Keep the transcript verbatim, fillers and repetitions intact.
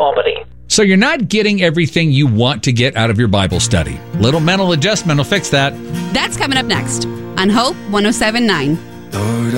vomiting. So you're not getting everything you want to get out of your Bible study. Little mental adjustment will fix that. That's coming up next on Hope one oh seven point nine.